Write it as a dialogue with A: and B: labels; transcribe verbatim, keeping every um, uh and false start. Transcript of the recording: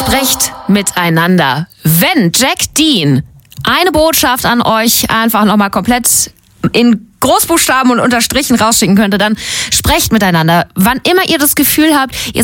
A: Sprecht miteinander. Wenn Jack Dean eine Botschaft an euch einfach nochmal komplett in Großbuchstaben und Unterstrichen rausschicken könnte, dann sprecht miteinander. Wann immer ihr das Gefühl habt, ihr